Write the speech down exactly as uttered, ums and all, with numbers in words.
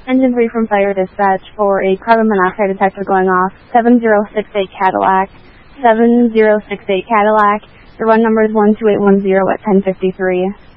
Engine three from Fire Dispatch for a carbon monoxide detector going off. seven zero six eight Cadillac. seven zero six eight Cadillac. The run number is one two eight one zero at ten fifty-three.